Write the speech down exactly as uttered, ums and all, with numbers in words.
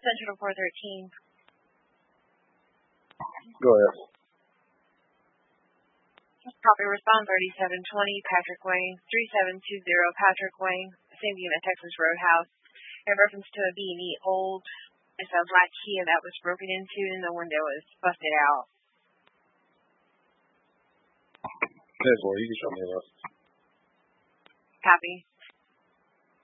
Central four thirteen. Go ahead. Copy, respond thirty-seven twenty, Patrick Wayne, three seven two zero, Patrick Wayne, same unit, Texas Roadhouse. In reference to a B and E old, it's a black Kia that was broken into and the window was busted out. Okay, boy, you can show me that. Copy.